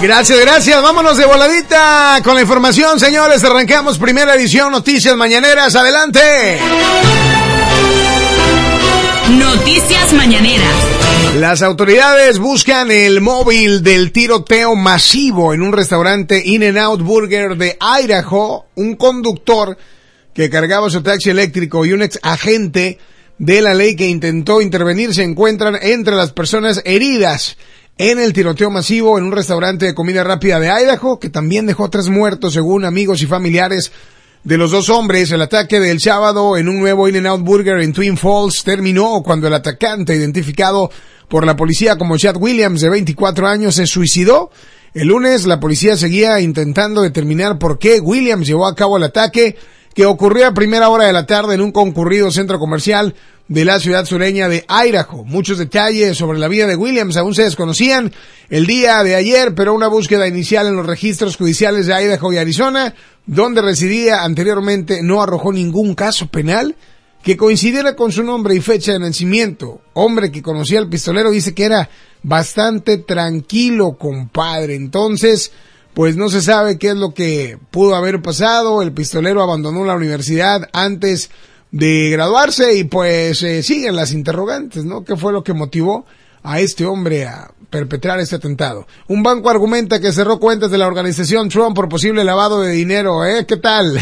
Gracias. Vámonos de voladita con la información, señores. Arrancamos primera edición, Noticias Mañaneras. Adelante. Noticias Mañaneras. Las autoridades buscan el móvil del tiroteo masivo en un restaurante In-N-Out Burger de Idaho. Un conductor que cargaba su taxi eléctrico y un ex agente de la ley que intentó intervenir se encuentran entre las personas heridas en el tiroteo masivo en un restaurante de comida rápida de Idaho, que también dejó 3 muertos según amigos y familiares de los 2 hombres. El ataque del sábado en un nuevo In-N-Out Burger en Twin Falls terminó cuando el atacante, identificado por la policía como Chad Williams, de 24 años, se suicidó. El lunes la policía seguía intentando determinar por qué Williams llevó a cabo el ataque, que ocurrió a primera hora de la tarde en un concurrido centro comercial de la ciudad sureña de Idaho. Muchos detalles sobre la vida de Williams aún se desconocían el día de ayer, pero una búsqueda inicial en los registros judiciales de Idaho y Arizona, donde residía anteriormente, no arrojó ningún caso penal que coincidiera con su nombre y fecha de nacimiento. Hombre que conocía al pistolero dice que era bastante tranquilo, compadre. Entonces, pues no se sabe qué es lo que pudo haber pasado. El pistolero abandonó la universidad antes de graduarse y pues siguen las interrogantes, ¿no? ¿Qué fue lo que motivó a este hombre a perpetrar este atentado? Un banco argumenta que cerró cuentas de la organización Trump por posible lavado de dinero, ¿Qué tal?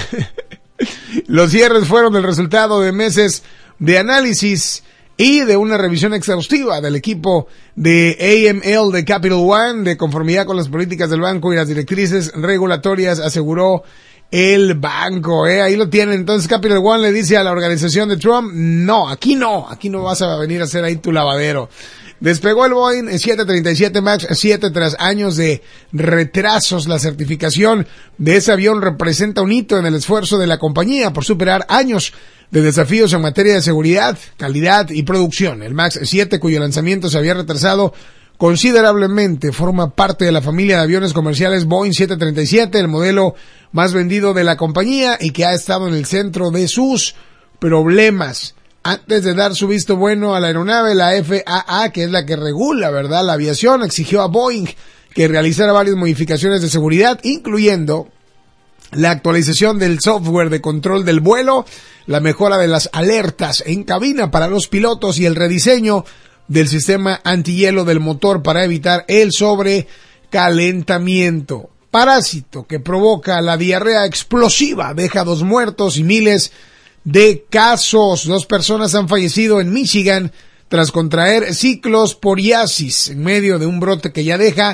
Los cierres fueron el resultado de meses de análisis y de una revisión exhaustiva del equipo de AML de Capital One, de conformidad con las políticas del banco y las directrices regulatorias, aseguró el banco, Ahí lo tienen. Entonces Capital One le dice a la organización de Trump, no vas a venir a hacer ahí tu lavadero. Despegó el Boeing 737 MAX 7 tras años de retrasos. La certificación de ese avión representa un hito en el esfuerzo de la compañía por superar años de desafíos en materia de seguridad, calidad y producción. El MAX 7, cuyo lanzamiento se había retrasado considerablemente, forma parte de la familia de aviones comerciales Boeing 737, el modelo más vendido de la compañía y que ha estado en el centro de sus problemas. Antes de dar su visto bueno a la aeronave, la FAA, que es la que regula, ¿verdad?, la aviación, exigió a Boeing que realizara varias modificaciones de seguridad, incluyendo la actualización del software de control del vuelo, la mejora de las alertas en cabina para los pilotos y el rediseño del sistema antihielo del motor para evitar el sobrecalentamiento. Parásito que provoca la diarrea explosiva deja 2 muertos y miles de casos. 2 personas han fallecido en Michigan tras contraer ciclosporiasis en medio de un brote que ya deja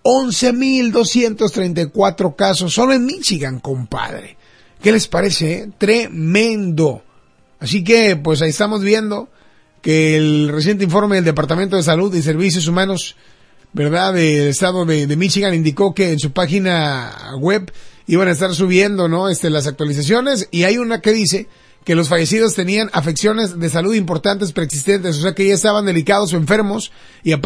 11,234 casos solo en Michigan, compadre. ¿Qué les parece? Tremendo. Así que, pues ahí estamos viendo que el reciente informe del Departamento de Salud y Servicios Humanos, ¿verdad?, del estado de Michigan, indicó que en su página web iban a estar subiendo, ¿no?, las actualizaciones, y hay una que dice que los fallecidos tenían afecciones de salud importantes preexistentes, o sea que ya estaban delicados o enfermos, y